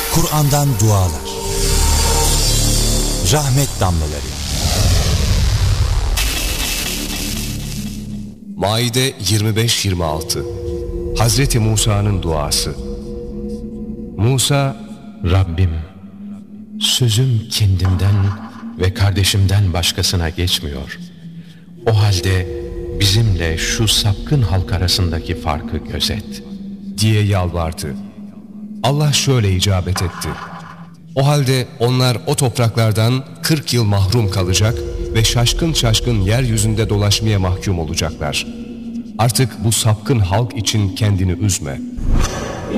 Kur'an'dan dualar, rahmet damlaları. Maide 25-26. Hazreti Musa'nın duası. Musa, Rabbim, sözüm kendimden ve kardeşimden başkasına geçmiyor. O halde bizimle şu sapkın halk arasındaki farkı gözet diye yalvardı. Allah şöyle icabet etti. O halde onlar o topraklardan 40 yıl mahrum kalacak ve şaşkın şaşkın yeryüzünde dolaşmaya mahkum olacaklar. Artık bu sapkın halk için kendini üzme.